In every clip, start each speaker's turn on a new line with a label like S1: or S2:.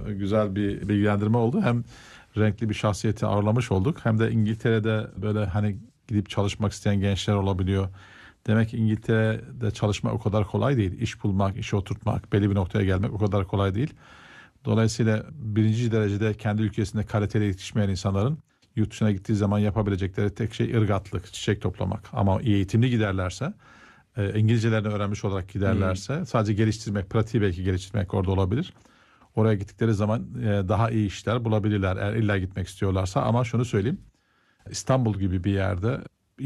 S1: güzel bir bilgilendirme oldu. Hem renkli bir şahsiyeti ağırlamış olduk. Hem de İngiltere'de böyle hani gidip çalışmak isteyen gençler olabiliyor. Demek ki İngiltere'de çalışmak o kadar kolay değil. İş bulmak, işe oturtmak, belli bir noktaya gelmek o kadar kolay değil. Dolayısıyla birinci derecede kendi ülkesinde kaliteli yetişmeyen insanların yurt dışına gittiği zaman yapabilecekleri tek şey ırgatlık, çiçek toplamak. Ama iyi eğitimli giderlerse, İngilizcelerini öğrenmiş olarak giderlerse sadece geliştirmek, pratiği belki geliştirmek orada olabilir. Oraya gittikleri zaman daha iyi işler bulabilirler eğer illa gitmek istiyorlarsa. Ama şunu söyleyeyim, İstanbul gibi bir yerde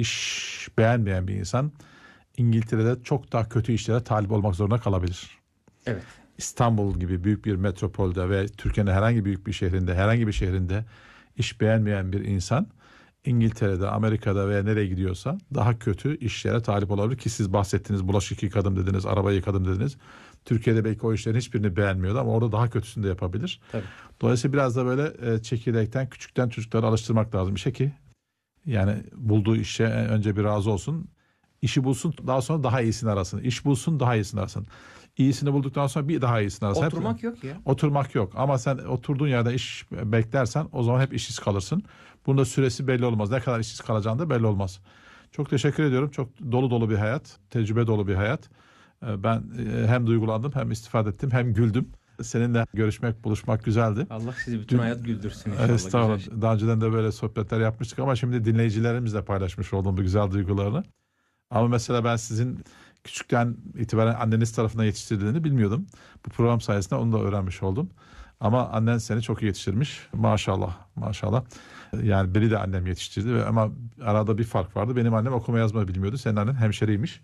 S1: iş beğenmeyen bir insan İngiltere'de çok daha kötü işlere talip olmak zorunda kalabilir.
S2: Evet.
S1: İstanbul gibi büyük bir metropolde ve Türkiye'nin herhangi büyük bir şehrinde, herhangi bir şehrinde iş beğenmeyen bir insan İngiltere'de, Amerika'da veya nereye gidiyorsa daha kötü işlere talip olabilir ki siz bahsettiniz, bulaşık yıkadım dediniz, araba yıkadım dediniz. Türkiye'de belki o işlerin hiçbirini beğenmiyordu ama orada daha kötüsünü de yapabilir.
S2: Tabii.
S1: Dolayısıyla biraz da böyle çekirdekten, küçükten çocukları alıştırmak lazım. Bir şey ki yani bulduğu işe önce bir razı olsun. İşi bulsun, daha sonra daha iyisini arasın. İş bulsun, daha iyisini arasın. İyisini bulduktan sonra bir daha iyisini arasın.
S2: Oturmak yok ya.
S1: Oturmak yok. Ama sen oturduğun yerde iş beklersen o zaman hep işsiz kalırsın. Bunun da süresi belli olmaz. Ne kadar işsiz kalacağın da belli olmaz. Çok teşekkür ediyorum. Çok dolu dolu bir hayat. Tecrübe dolu bir hayat. Ben hem duygulandım, hem istifade ettim, hem güldüm. Seninle görüşmek, buluşmak güzeldi.
S2: Allah sizi bütün hayat güldürsün inşallah.
S1: Estağfurullah. Daha önceden de böyle sohbetler yapmıştık ama şimdi dinleyicilerimizle paylaşmış olduğum bu güzel duygularını. Ama mesela ben sizin küçükten itibaren anneniz tarafından yetiştirildiğini bilmiyordum. Bu program sayesinde onu da öğrenmiş oldum. Ama annen seni çok iyi yetiştirmiş. Maşallah, maşallah. Yani beni de annem yetiştirdi ama arada bir fark vardı. Benim annem okuma yazma bilmiyordu. Senin annen hemşeriymiş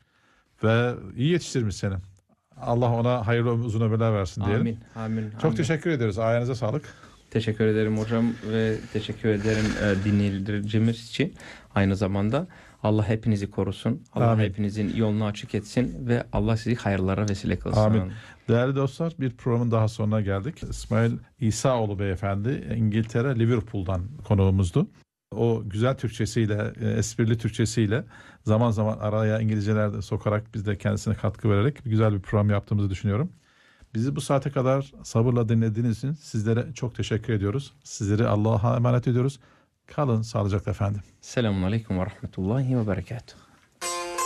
S1: ve iyi yetiştirmiş seni. Allah ona hayırlı uzun ömürler versin diyelim.
S2: Amin, amin.
S1: Çok teşekkür ederiz. Ayağınıza sağlık.
S2: Teşekkür ederim hocam ve teşekkür ederim dinleyicilerimiz için. Aynı zamanda Allah hepinizi korusun. Allah
S1: Amin.
S2: hepinizin yolunu açık etsin ve Allah sizi hayırlara vesile kılsın.
S1: Amin. Değerli dostlar, bir programın daha sonuna geldik. İsmail İsaoğlu beyefendi İngiltere Liverpool'dan konuğumuzdu. O güzel Türkçesiyle, esprili Türkçesiyle zaman zaman araya İngilizceler de sokarak biz de kendisine katkı vererek güzel bir program yaptığımızı düşünüyorum. Bizi bu saate kadar sabırla dinlediğiniz için sizlere çok teşekkür ediyoruz. Sizleri Allah'a emanet ediyoruz. Kalın sağlıcakla efendim.
S2: Selamun Aleyküm ve Rahmetullahi ve Berekatuhu.